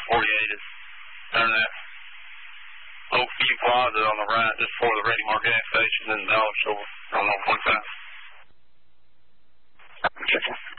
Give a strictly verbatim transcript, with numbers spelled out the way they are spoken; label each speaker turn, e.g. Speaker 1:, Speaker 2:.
Speaker 1: forty-eight is turn that old Few Plaza on the right just before the Ready Mart gas station and the dollar store on one point five.
Speaker 2: Check it.